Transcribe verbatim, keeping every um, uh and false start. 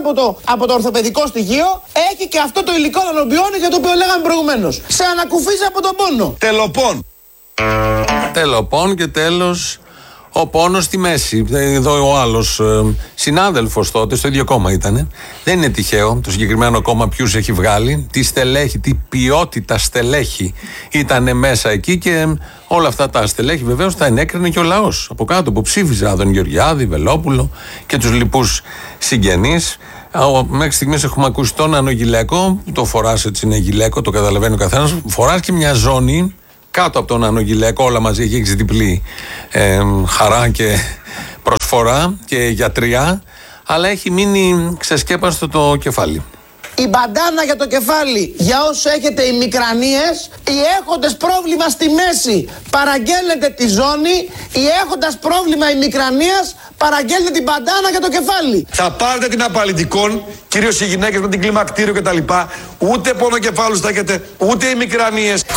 από το, από το ορθοπαιδικό στοιχείο, έχει και αυτό το υλικό νανοβιώνει για το οποίο λέγαμε προηγουμένως. Σε ανακουφίζει από τον πόνο. Τελοπών. Τελοπών και τέλος ο πόνος στη μέση. Εδώ ο άλλος ε, συνάδελφος τότε, στο ίδιο κόμμα ήτανε. Δεν είναι τυχαίο το συγκεκριμένο κόμμα ποιους έχει βγάλει, τι στελέχη, τι ποιότητα στελέχη ήτανε μέσα εκεί και όλα αυτά τα στελέχη βεβαίως τα ενέκρινε και ο λαός. Από κάτω που ψήφιζε Άδων Γεωργιάδη, Βελόπουλο και τους λοιπούς συγγενείς. Μέχρι στιγμής έχουμε ακούσει τον Ανογιλέκο, που το φοράς έτσι είναι γυλαίκο, το καταλαβαίνει ο καθένας. Φοράς και μια ζώνη κάτω από τον Ανογιλέκο, όλα μαζί, έχει έχεις διπλή ε, χαρά και προσφορά και γιατριά, αλλά έχει μείνει ξεσκέπαστο το κεφάλι. Η μπαντάνα για το κεφάλι για όσους έχετε οι μικρανίες, οι έχοντες πρόβλημα στη μέση παραγγέλνετε τη ζώνη, οι έχοντας πρόβλημα η μικρανίας παραγγέλνετε την μπαντάνα για το κεφάλι. Θα πάρετε την απαλλητικών, κυρίως οι γυναίκες με την κλιμακτήριο κτλ. Ούτε πόνο κεφάλου θα έχετε, ούτε οι μικρανίες.